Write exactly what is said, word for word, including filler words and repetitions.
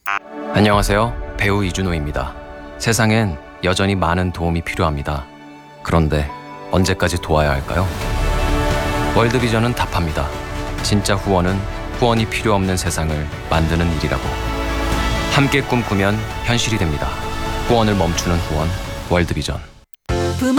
안녕하세요. 배우 이준호입니다. 세상엔 여전히 많은 도움이 필요합니다. 그런데 언제까지 도와야 할까요? 월드비전은 답합니다. 진짜 후원은 후원이 필요 없는 세상을 만드는 일이라고. 함께 꿈꾸면 현실이 됩니다. 후원을 멈추는 후원, 월드비전.